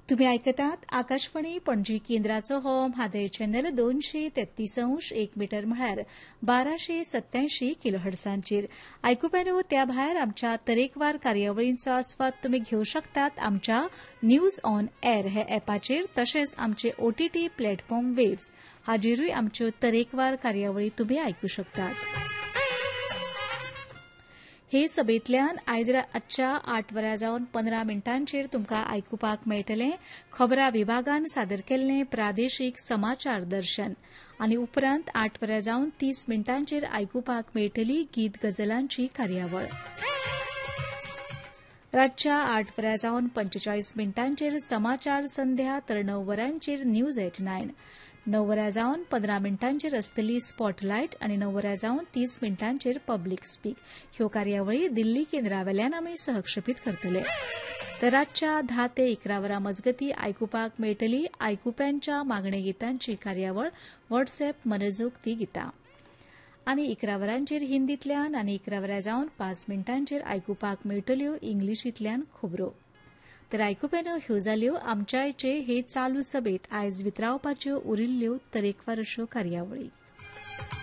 तुम्ही ऐकतात आकाशवाणी पणजी केंद्राचो हो म्हादय चॅनल 233 1 मीटर म्हळ्यार 1287 किलोहर्ट्झांचेर आयकुप्यानो त्या भायर आमच्या तरेकवार कार्यावळींचो आस्वाद तुम्ही घेवं शकतात आमच्या न्यूज ऑन एअर हे ॲपाचेर तशेंच आमचे OTT प्लॅटफॉर्म वेव्स हाजेरूय आमच्यो तरेकवार कार्यावळी तुम्ही आयकूं शकतात. हे सभेंतल्यान आयज रातच्या 8:15 तुमकां आयकुपाक मेळटलें खबरां विभागान सादर केल्लें प्रादेशीक समाचार दर्शन आनी उपरांत 8:30 आयकुपाक मेळटली गीत गजलांची कार्यावळ. रातच्या 8:45 समाचार संध्या तर 9 न्यूज एट 9 9:15 आसतली स्पॉटलायट आनी 9:30 पब्लीक स्पीक ह्यो कार्यावळी दिल्ली केंद्रावेल्यान आमी सहक्षेपीत करतले. तर रातच्या 10 ते 11 वरां मजगतीं आयकुपाक मेळटली आयकुप्यांच्या मागणे गितांची कार्यावळ व्हॉट्सएप मनजोगती गितां आनी 11 वरांचेर हिंदींतल्यान आनी 11:05 आयकुपाक मेळटल्यो इंग्लिशींतल्यान खबरो. तर आयकुप्यानो ह्यो जाल्यो आमच्या आयचे हे चालू सभेत आयज वितरावपाच्यो उरिल्ल्यो तरेकवार अश्यो कार्यावळी.